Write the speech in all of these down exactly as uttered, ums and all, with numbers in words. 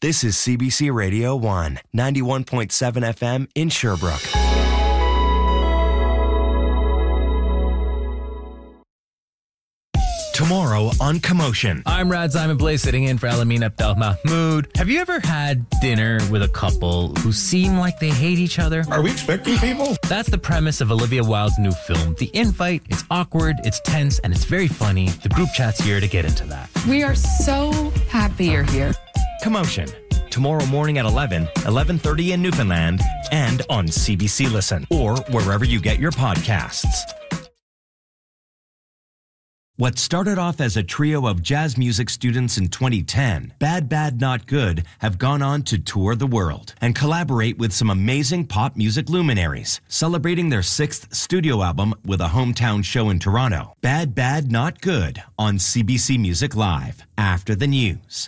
This is C B C Radio one, ninety-one point seven F M in Sherbrooke. Tomorrow on Commotion. I'm Rad Simon Blaze, sitting in for Alamin Abdel Mahmoud. Have you ever had dinner with a couple who seem like they hate each other? Are we expecting people? That's the premise of Olivia Wilde's new film, The Invite. It's awkward, it's tense, and it's very funny. The group chat's here to get into that. We are so happy you're here. Commotion. Tomorrow morning at eleven, eleven thirty in Newfoundland, and on C B C Listen, or wherever you get your podcasts. What started off as a trio of jazz music students in twenty ten, Bad Bad Not Good, have gone on to tour the world and collaborate with some amazing pop music luminaries, celebrating their sixth studio album with a hometown show in Toronto. Bad Bad Not Good on C B C Music Live, after the news.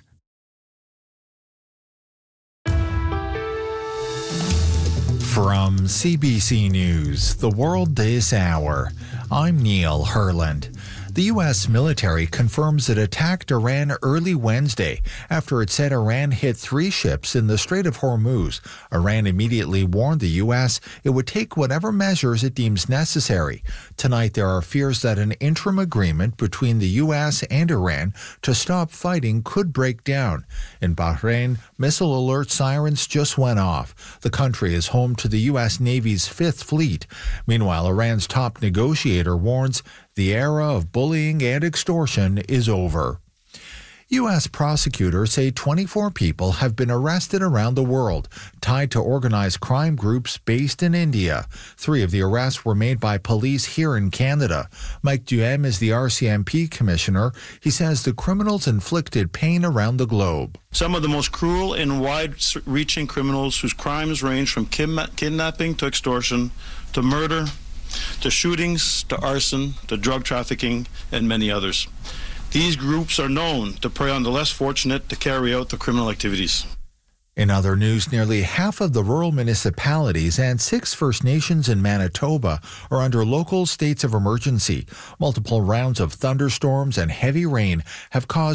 From C B C News, The World This Hour, I'm Neil Herland. The U S military confirms it attacked Iran early Wednesday after it said Iran hit three ships in the Strait of Hormuz. Iran immediately warned the U S it would take whatever measures it deems necessary. Tonight, there are fears that an interim agreement between the U S and Iran to stop fighting could break down. In Bahrain, missile alert sirens just went off. The country is home to the U S Navy's Fifth Fleet. Meanwhile, Iran's top negotiator warns the era of bullying and extortion is over. U S prosecutors say twenty-four people have been arrested around the world, tied to organized crime groups based in India. Three of the arrests were made by police here in Canada. Mike Duhem is the R C M P commissioner. He says the criminals inflicted pain around the globe. Some of the most cruel and wide-reaching criminals whose crimes range from kidna- kidnapping to extortion to murder, to shootings, to arson, to drug trafficking, and many others. These groups are known to prey on the less fortunate to carry out the criminal activities. In other news, nearly half of the rural municipalities and six First Nations in Manitoba are under local states of emergency. Multiple rounds of thunderstorms and heavy rain have caused